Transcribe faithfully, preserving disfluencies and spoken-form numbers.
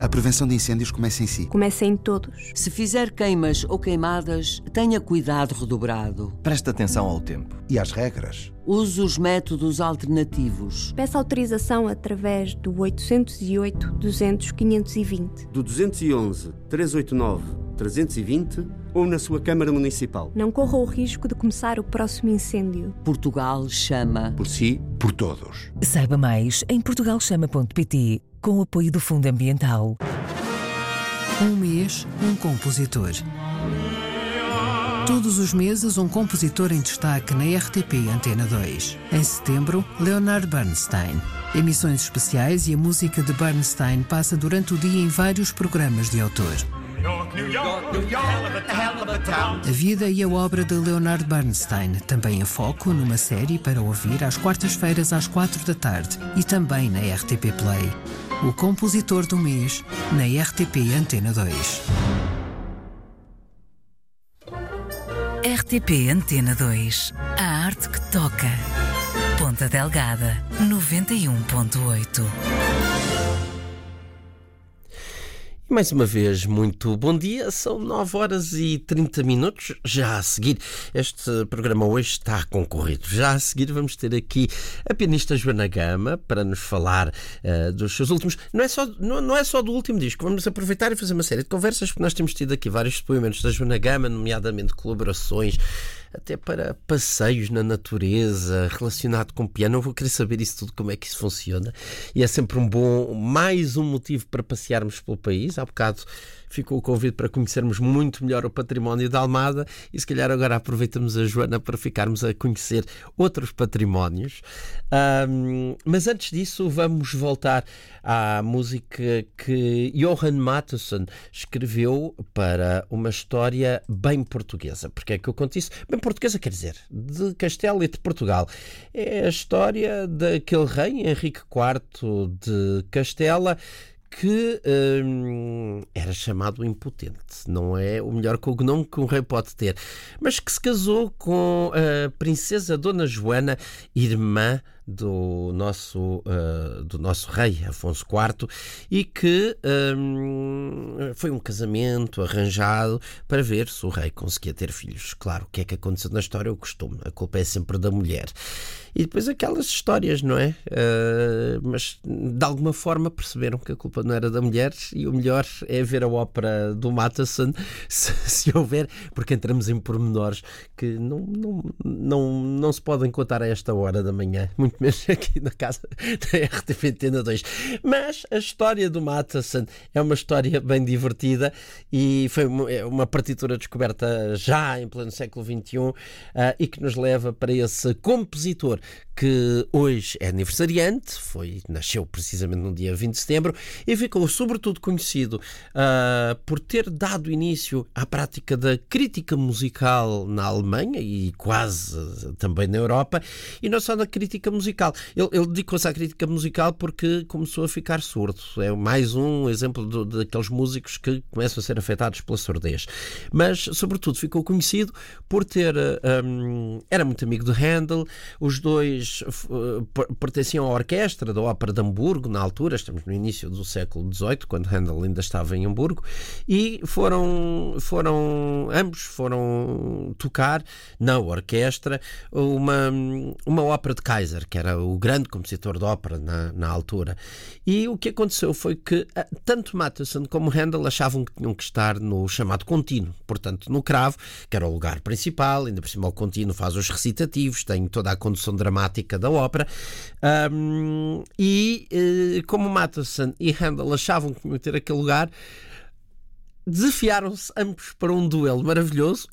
A prevenção de incêndios começa em si. Começa em todos. Se fizer queimas ou queimadas, tenha cuidado redobrado. Preste atenção ao tempo. E às regras. Use os métodos alternativos. Peça autorização através do oitocentos e oito, duzentos, quinhentos e vinte. Do duzentos e onze, trezentos e oitenta e nove, trezentos e vinte ou na sua Câmara Municipal. Não corra o risco de começar o próximo incêndio. Portugal chama. Por si, por todos. Saiba mais em portugal chama ponto pt, com o apoio do Fundo Ambiental. Um mês, um compositor. Todos os meses, um compositor em destaque na R T P Antena dois. Em setembro, Leonard Bernstein. Emissões especiais e a música de Bernstein passa durante o dia em vários programas de autor. A vida e a obra de Leonard Bernstein, também em foco numa série para ouvir às quartas-feiras às quatro da tarde e também na R T P Play. O compositor do mês, na R T P Antena dois. R T P Antena dois. A arte que toca. Ponta Delgada, noventa e um ponto oito. Mais uma vez, muito bom dia. São nove horas e trinta minutos. Já a seguir, este programa hoje está concorrido. Já a seguir vamos ter aqui a pianista Joana Gama para nos falar uh, dos seus últimos... Não é, só, não, não é só do último disco. Vamos aproveitar e fazer uma série de conversas, porque nós temos tido aqui vários depoimentos da Joana Gama, nomeadamente colaborações, até para passeios na natureza, relacionado com piano. Eu vou querer saber isso tudo, como é que isso funciona. E é sempre um bom, mais um motivo para passearmos pelo país. Há bocado ficou o convite para conhecermos muito melhor o património da Almada e se calhar agora aproveitamos a Joana para ficarmos a conhecer outros patrimónios. Um, mas antes disso vamos voltar à música que Johan Matthesson escreveu para uma história bem portuguesa. Porque é que eu conto isso? Bem portuguesa quer dizer, de Castela e de Portugal. É a história daquele rei, Henrique quarto de Castela, que hum, era chamado impotente. Não é o melhor cognome que um rei pode ter, mas que se casou com a princesa Dona Joana, irmã do nosso, uh, do nosso rei Afonso quarto, e que um, foi um casamento arranjado para ver se o rei conseguia ter filhos. Claro, o que é que aconteceu na história? O costume. A culpa é sempre da mulher. E depois aquelas histórias, não é? Uh, mas de alguma forma perceberam que a culpa não era da mulher, e o melhor é ver a ópera do Matthesson, se, se houver, porque entramos em pormenores que não, não, não, não se podem contar a esta hora da manhã, muito menos aqui na casa da R T P Antena dois. Mas a história do Matthesson é uma história bem divertida e foi uma, é uma partitura descoberta já em pleno século vinte e um, uh, e que nos leva para esse compositor que hoje é aniversariante, foi, nasceu precisamente no dia vinte de setembro e ficou sobretudo conhecido uh, por ter dado início à prática da crítica musical na Alemanha e quase também na Europa, e não só na crítica musical. Ele, ele dedicou-se à crítica musical porque começou a ficar surdo. É mais um exemplo do, daqueles músicos que começam a ser afetados pela surdez. Mas, sobretudo, ficou conhecido por ter... Um, era muito amigo de Handel. Os dois uh, pertenciam à orquestra da Ópera de Hamburgo, na altura, estamos no início do século dezoito, quando Handel ainda estava em Hamburgo, e foram, foram ambos foram tocar na orquestra uma, uma ópera de Kaiser, que era o grande compositor de ópera na, na altura. E o que aconteceu foi que tanto Matthesson como Handel achavam que tinham que estar no chamado contínuo, portanto no cravo, que era o lugar principal. Ainda por cima o contínuo faz os recitativos, tem toda a condução dramática da ópera, um, e uh, como Matthesson e Handel achavam que tinham que ter aquele lugar, desafiaram-se ambos para um duelo maravilhoso,